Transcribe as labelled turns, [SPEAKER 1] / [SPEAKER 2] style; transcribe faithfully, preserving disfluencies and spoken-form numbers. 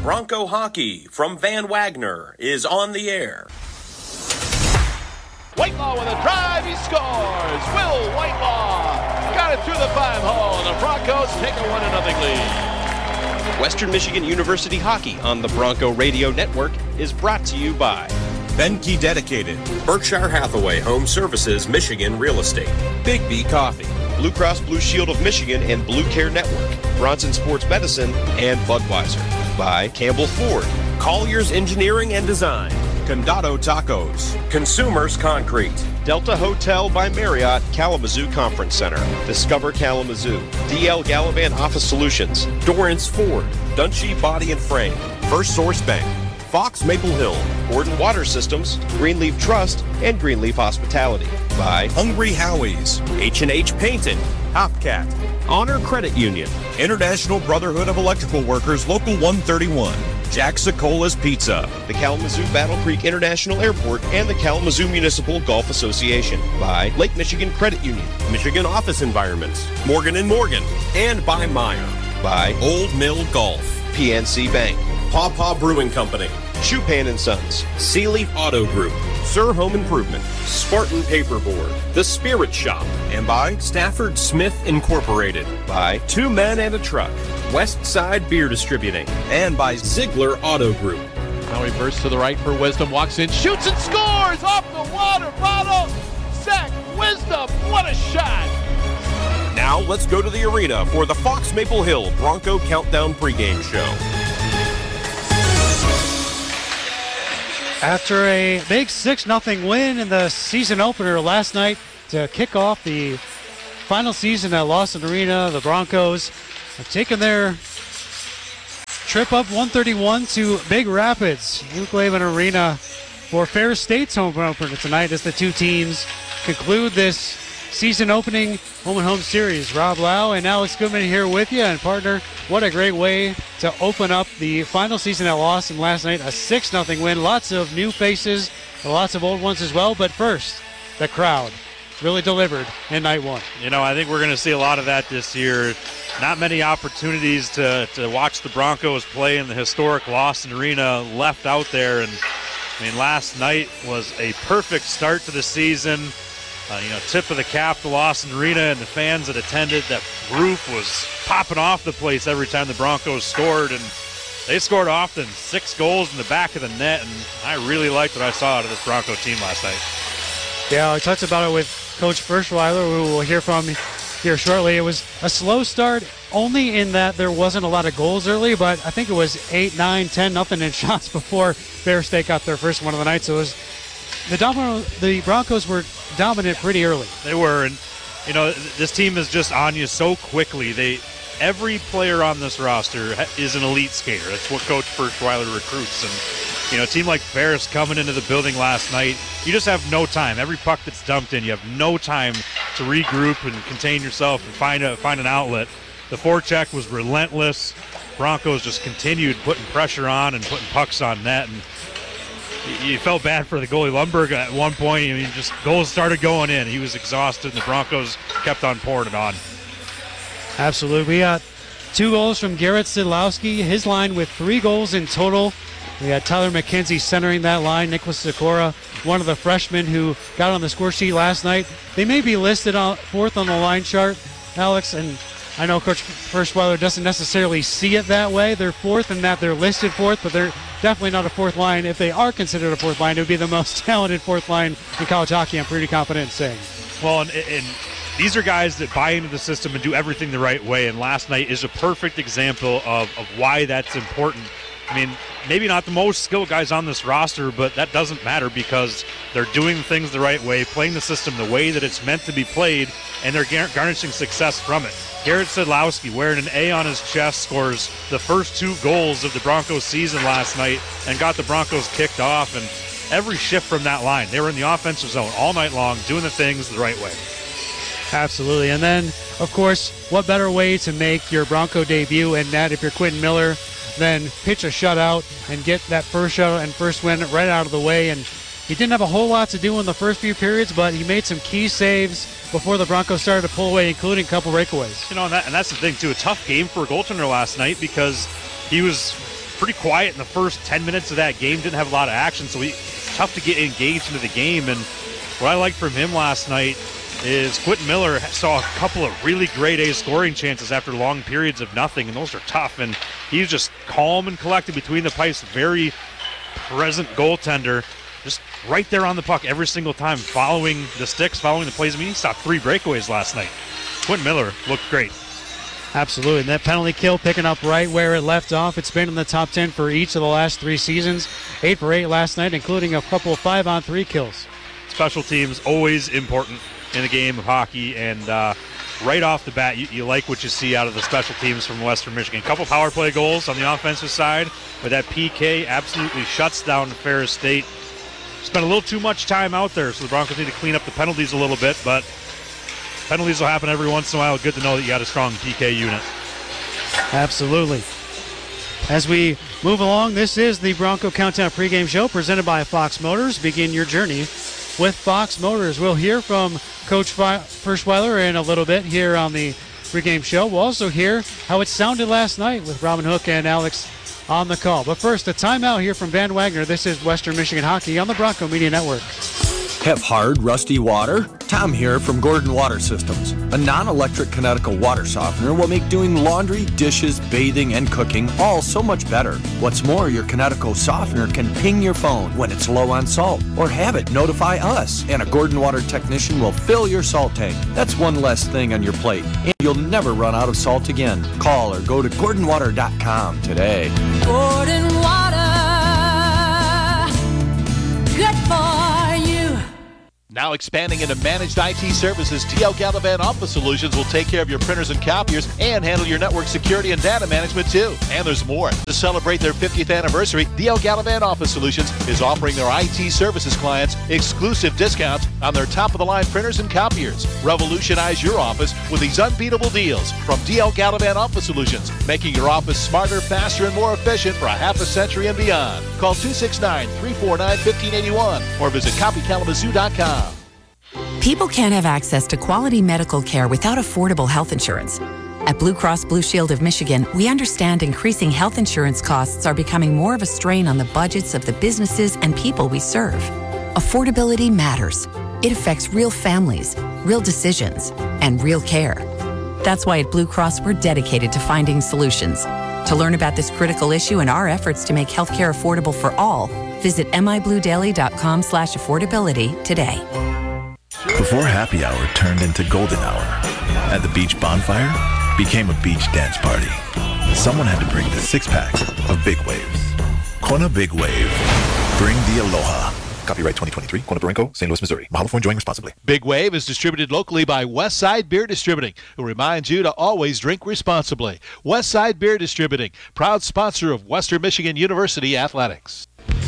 [SPEAKER 1] Bronco Hockey from Van Wagner is on the air.
[SPEAKER 2] Whitelaw with a drive, he scores! Will Whitelaw got it through the five hole. The Broncos take a one to nothing lead.
[SPEAKER 3] Western Michigan University Hockey on the Bronco Radio Network is brought to you by
[SPEAKER 4] Benke Dedicated,
[SPEAKER 1] Berkshire Hathaway Home Services, Michigan Real Estate,
[SPEAKER 3] Big B Coffee, Blue Cross Blue Shield of Michigan and Blue Care Network, Bronson Sports Medicine, and Budweiser. By Campbell Ford,
[SPEAKER 1] Collier's Engineering and Design,
[SPEAKER 4] Condado Tacos,
[SPEAKER 1] Consumers Concrete,
[SPEAKER 3] Delta Hotel by Marriott Kalamazoo Conference Center, Discover Kalamazoo, D L Gallivan Office Solutions,
[SPEAKER 1] Dorrance Ford, Dunshee Body and Frame,
[SPEAKER 4] First Source Bank, Fox Maple Hill,
[SPEAKER 3] Gordon Water Systems, Greenleaf Trust, and Greenleaf Hospitality. By
[SPEAKER 4] Hungry Howie's,
[SPEAKER 1] H and H Painting, Hopcat, Honor Credit Union,
[SPEAKER 4] International Brotherhood of Electrical Workers, Local one thirty-one, Jack Sicola's Pizza,
[SPEAKER 3] the Kalamazoo Battle Creek International Airport, and the Kalamazoo Municipal Golf Association. By Lake Michigan Credit Union,
[SPEAKER 1] Michigan Office Environments, Morgan and Morgan, and by Meyer.
[SPEAKER 3] By
[SPEAKER 4] Old Mill Golf,
[SPEAKER 3] P N C Bank,
[SPEAKER 1] Paw Paw Brewing Company,
[SPEAKER 3] Chupan and Sons,
[SPEAKER 1] Sealeaf Auto Group, Sir Home Improvement, Spartan Paperboard, The Spirit Shop,
[SPEAKER 4] and by
[SPEAKER 1] Stafford Smith Incorporated.
[SPEAKER 3] By
[SPEAKER 1] Two Men and a Truck, West Side Beer Distributing,
[SPEAKER 4] and by
[SPEAKER 1] Ziegler Auto Group.
[SPEAKER 2] Now he bursts to the right for Wisdom, walks in, shoots and scores off the water bottle. Zach Wisdom, what a shot!
[SPEAKER 1] Now let's go to the arena for the Fox Maple Hill Bronco Countdown pregame show.
[SPEAKER 5] After a big six nothing win in the season opener last night to kick off the final season at Lawson Arena, the Broncos have taken their trip up one thirty-one to Big Rapids, New Glavin Arena, for Ferris State's home opener tonight as the two teams conclude this season opening home and home series. Rob Lau and Alex Goodman here with you, and partner, what a great way to open up the final season at Lawson last night. A six nothing win. Lots of new faces, lots of old ones as well. But first, the crowd really delivered in night one.
[SPEAKER 6] You know, I think we're going to see a lot of that this year. Not many opportunities to, to watch the Broncos play in the historic Lawson Arena left out there. And, I mean, last night was a perfect start to the season. Uh, you know, tip of the cap to Lawson Arena, and the fans that attended, that roof was popping off the place every time the Broncos scored, and they scored often, six goals in the back of the net, and I really liked what I saw out of this Bronco team last night.
[SPEAKER 5] Yeah, I talked about it with Coach Ferschweiler, who we'll hear from here shortly. It was a slow start, only in that there wasn't a lot of goals early, but I think it was eight, nine, ten, nothing in shots before Ferris State got their first one of the night, so it was the domino, the Broncos were dominant pretty early.
[SPEAKER 6] They were, and you know, this team is just on you so quickly. They, every player on this roster is an elite skater. That's what Coach Ferschweiler recruits. And you know, a team like Ferris coming into the building last night, you just have no time. Every puck that's dumped in, you have no time to regroup and contain yourself and find a find an outlet. The forecheck was relentless. Broncos just continued putting pressure on and putting pucks on net, and you felt bad for the goalie Lundberg at one point. I mean, just goals started going in. He was exhausted, and the Broncos kept on pouring it on.
[SPEAKER 5] Absolutely. We got two goals from Garrett Sidlowski, his line with three goals in total. We had Tyler McKenzie centering that line. Nicholas Sikora, one of the freshmen who got on the score sheet last night. They may be listed on fourth on the line chart, Alex, and I know Coach Ferschweiler doesn't necessarily see it that way. They're fourth in that they're listed fourth, but they're definitely not a fourth line. If they are considered a fourth line, it would be the most talented fourth line in college hockey, I'm pretty confident in saying.
[SPEAKER 6] Well, and, and these are guys that buy into the system and do everything the right way, and last night is a perfect example of, of why that's important. I mean, maybe not the most skilled guys on this roster, but that doesn't matter because they're doing things the right way, playing the system the way that it's meant to be played, and they're gar- garnishing success from it. Garrett Sidlowski, wearing an A on his chest, scores the first two goals of the Broncos season last night and got the Broncos kicked off. And every shift from that line, they were in the offensive zone all night long, doing the things the right way.
[SPEAKER 5] Absolutely. And then, of course, what better way to make your Bronco debut in net if you're Quentin Miller than pitch a shutout and get that first shutout and first win right out of the way. And he didn't have a whole lot to do in the first few periods, but he made some key saves before the Broncos started to pull away, including a couple breakaways.
[SPEAKER 6] You know, and, that, and that's the thing, too. A tough game for a goaltender last night because he was pretty quiet in the first ten minutes of that game, didn't have a lot of action, so he, it's tough to get engaged into the game. And what I liked from him last night is Quentin Miller saw a couple of really grade A scoring chances after long periods of nothing, and those are tough. And he's just calm and collected between the pipes, very present goaltender, just right there on the puck every single time, following the sticks, following the plays. I mean, he stopped three breakaways last night. Quentin Miller looked great.
[SPEAKER 5] Absolutely. And that penalty kill picking up right where it left off. It's been in the top ten for each of the last three seasons. Eight for eight last night, including a couple of five-on-three kills.
[SPEAKER 6] Special teams, always important in the game of hockey, and uh, right off the bat, you, you like what you see out of the special teams from Western Michigan. A couple power play goals on the offensive side, but that P K absolutely shuts down Ferris State. Spent a little too much time out there, so the Broncos need to clean up the penalties a little bit, but penalties will happen every once in a while. Good to know that you got a strong P K unit.
[SPEAKER 5] Absolutely. As we move along, this is the Bronco Countdown pregame show presented by Fox Motors. Begin your journey with Fox Motors. We'll hear from Coach Ferschweiler in a little bit here on the pregame show. We'll also hear how it sounded last night with Robin Hook and Alex on the call. But first, a timeout here from Van Wagner. This is Western Michigan Hockey on the Bronco Media Network.
[SPEAKER 7] Have hard, rusty water? Tom here from Gordon Water Systems. A non-electric Kinetico water softener will make doing laundry, dishes, bathing, and cooking all so much better. What's more, your Kinetico softener can ping your phone when it's low on salt, or have it notify us, and a Gordon Water technician will fill your salt tank. That's one less thing on your plate, and you'll never run out of salt again. Call or go to gordon water dot com today.
[SPEAKER 8] Gordon Water, good for you.
[SPEAKER 2] Now expanding into managed I T services, D L Gallivan Office Solutions will take care of your printers and copiers and handle your network security and data management too. And there's more. To celebrate their fiftieth anniversary, D L Gallivan Office Solutions is offering their I T services clients exclusive discounts on their top-of-the-line printers and copiers. Revolutionize your office with these unbeatable deals from D L Gallivan Office Solutions, making your office smarter, faster, and more efficient for a half a century and beyond. Call two six nine, three four nine, one five eight one or visit copy kalamazoo dot com.
[SPEAKER 9] People can't have access to quality medical care without affordable health insurance. At Blue Cross Blue Shield of Michigan, we understand increasing health insurance costs are becoming more of a strain on the budgets of the businesses and people we serve. Affordability matters. It affects real families, real decisions, and real care. That's why at Blue Cross, we're dedicated to finding solutions. To learn about this critical issue and our efforts to make healthcare affordable for all, visit m i blue daily dot com slash affordability today.
[SPEAKER 10] Before happy hour turned into golden hour, at the beach bonfire became a beach dance party. Someone had to bring the six-pack of Big Waves. Kona Big Wave. Bring the aloha. Copyright twenty twenty-three, Kona Barenco, Saint Louis, Missouri. Mahalo for enjoying responsibly.
[SPEAKER 2] Big Wave is distributed locally by Westside Beer Distributing, who reminds you to always drink responsibly. Westside Beer Distributing, proud sponsor of Western Michigan University Athletics.